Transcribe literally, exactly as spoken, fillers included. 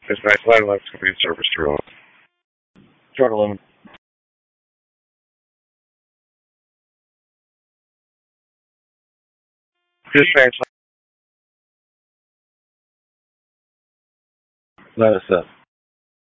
It's nice line left to be service through. Total limit. Just let us up.